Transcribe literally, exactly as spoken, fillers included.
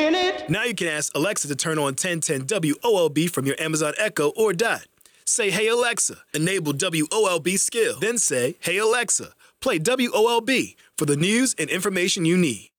minute. Now you can ask Alexa to turn on ten ten W O L B from your Amazon Echo or Dot. Say, hey Alexa, enable W O L B skill. Then say, hey Alexa, play W O L B for the news and information you need.